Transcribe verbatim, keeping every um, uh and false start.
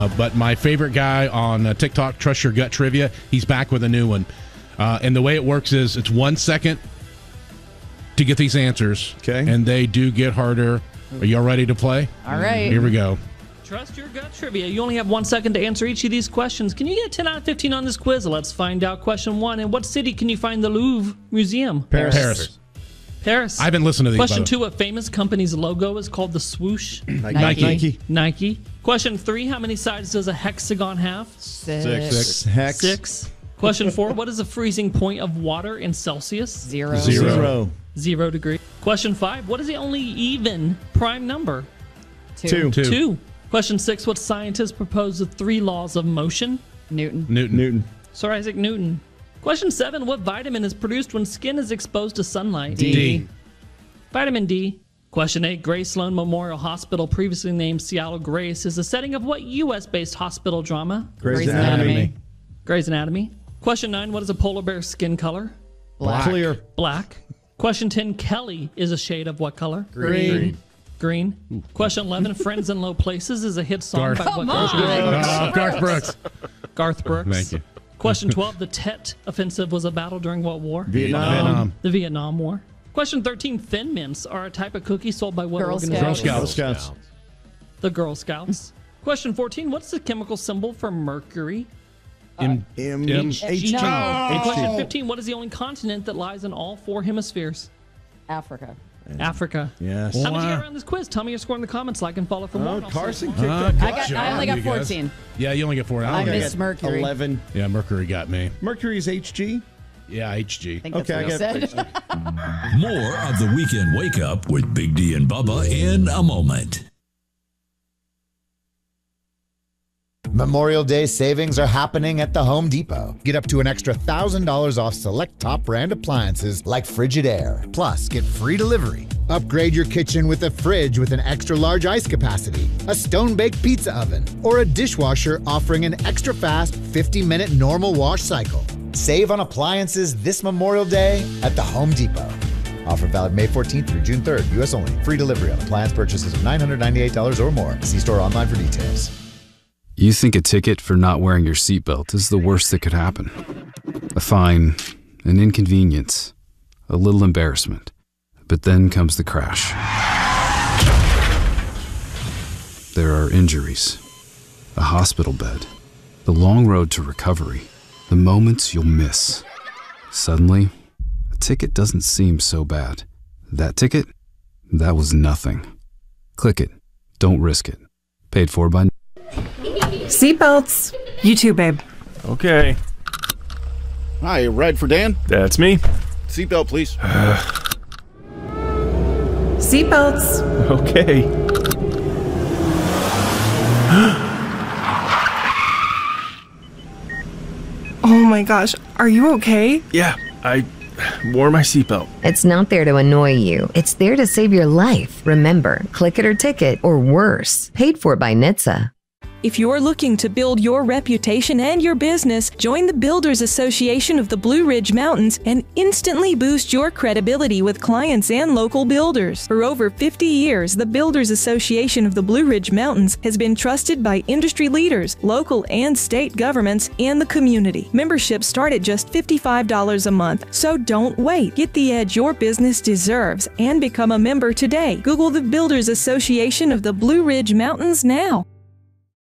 Uh, but my favorite guy on uh, TikTok, Trust Your Gut Trivia, he's back with a new one. Uh, and the way it works is it's one second to get these answers. Okay. And they do get harder. Are y'all ready to play? All right. Here we go. Trust Your Gut Trivia. You only have one second to answer each of these questions. Can you get a ten out of fifteen on this quiz? Let's find out. Question one. In what city can you find the Louvre Museum? Paris. Paris. Paris. I haven't listened to these. Question two. What famous company's logo is called the swoosh? Nike. Nike. Nike. Question three. How many sides does a hexagon have? Six. Six. Hex. Six. Question four. What is the freezing point of water in Celsius? Zero. Zero. Zero. Zero degree. Question five. What is the only even prime number? Two. Two. Two. Two. Question six. What scientist proposed the three laws of motion? Newton. Newton. Newton. Sir Isaac Newton. Question seven. What vitamin is produced when skin is exposed to sunlight? D. D. Vitamin D. Question eight. Grace Sloan Memorial Hospital, previously named Seattle Grace, is the setting of what U S-based hospital drama? Grey's Grey's Anatomy. Anatomy. Grey's Anatomy. Question nine. What is a polar bear's skin color? Black. Clear. Black. Question ten. Kelly is a shade of what color? Green. Green. Question eleven. Friends in Low Places is a hit song Garth. by what Come on. country? Uh, Garth Brooks. Garth Brooks. Thank you. Question twelve. The Tet Offensive was a battle during what war? Vietnam. Vietnam. The Vietnam War. Question thirteen. Thin Mints are a type of cookie sold by what Girl organization? Girl Scouts. Scouts. Girl Scouts. The Girl Scouts. Question fourteen. What's the chemical symbol for mercury? M- M. M- H G. No. And question Oh. fifteen. What is the only continent that lies in all four hemispheres? Africa. Africa. Yes. How did you Wow. get around this quiz? Tell me your score in the comments. Like and follow for more. Oh, and I'll Carson see kicked you tomorrow. that. I got. I only got You guys. fourteen. Yeah, you only get four. I I don't missed get- Mercury. Eleven. Yeah, Mercury got me. Mercury's H G. Yeah, H G. I think that's Okay, what I he got said. More of the Weekend Wake Up with Big D and Bubba in a moment. Memorial Day savings are happening at the Home Depot. Get up to an extra one thousand dollars off select top brand appliances like Frigidaire. Plus, get free delivery. Upgrade your kitchen with a fridge with an extra large ice capacity, a stone-baked pizza oven, or a dishwasher offering an extra fast fifty minute normal wash cycle. Save on appliances this Memorial Day at the Home Depot. Offer valid May fourteenth through June third. U S only. Free delivery on appliance purchases of nine hundred ninety-eight dollars or more. See store online for details. You think a ticket for not wearing your seatbelt is the worst that could happen. A fine, an inconvenience, a little embarrassment. But then comes the crash. There are injuries, a hospital bed, the long road to recovery, the moments you'll miss. Suddenly, a ticket doesn't seem so bad. That ticket? That was nothing. Click it. Don't risk it. Paid for by... Seatbelts. You too, babe. Okay, Hi, ride for Dan? that's me. Seatbelt, please. Seatbelts. Okay. Oh my gosh, are you okay? Yeah, I wore my seatbelt. It's not there to annoy you. It's there to save your life. Remember, click it or ticket, or worse. Paid for by N H T S A. If you're looking to build your reputation and your business, join the Builders Association of the Blue Ridge Mountains and instantly boost your credibility with clients and local builders. For over fifty years, the Builders Association of the Blue Ridge Mountains has been trusted by industry leaders, local and state governments, and the community. Memberships start at just fifty-five dollars a month, so don't wait. Get the edge your business deserves and become a member today. Google the Builders Association of the Blue Ridge Mountains now.